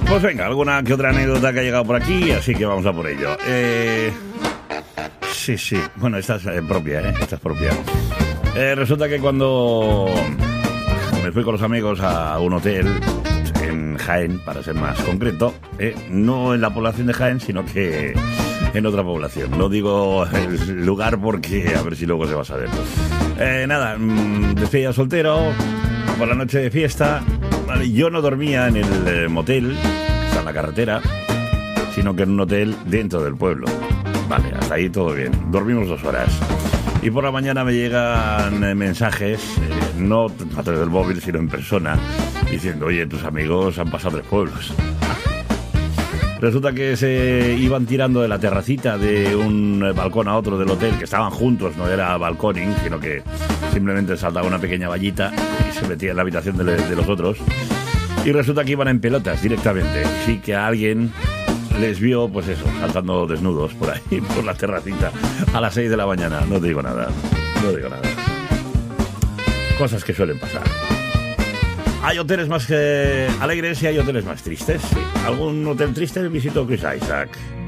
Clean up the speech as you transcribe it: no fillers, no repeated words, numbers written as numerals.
Pues venga, alguna que otra anécdota que ha llegado por aquí, así que vamos a por ello. Sí. Bueno, esta es propia, Esta es propia. Resulta que cuando me fui con los amigos a un hotel en Jaén, para ser más concreto, no en la población de Jaén, sino que en otra población. No digo el lugar porque a ver si luego se va a saber. Despedida soltero, por la noche de fiesta. Vale, yo no dormía en el motel, que está en la carretera, sino que en un hotel dentro del pueblo. Vale, hasta ahí todo bien. Dormimos 2 horas. Y por la mañana me llegan mensajes, no a través del móvil, sino en persona, diciendo, oye, tus amigos han pasado 3 pueblos. Resulta que se iban tirando de la terracita de un balcón a otro del hotel, que estaban juntos, no era balconing, sino que simplemente saltaba una pequeña vallita y se metía en la habitación de los otros. Y resulta que iban en pelotas directamente. Sí que a alguien les vio, pues eso, saltando desnudos por ahí, por la terracita, a las 6 de la mañana. No digo nada. Cosas que suelen pasar. Hay hoteles más alegres y hay hoteles más tristes. Sí. ¿Algún hotel triste? Visito Chris Isaak.